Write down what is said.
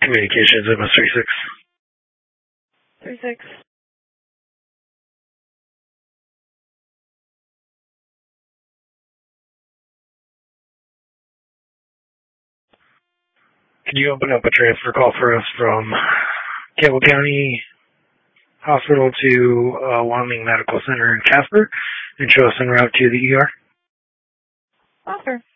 Communications, MS36. 36. Can you open up a transfer call for us from Campbell County Hospital to Wyoming Medical Center in Casper and show us en route to the ER? Offer.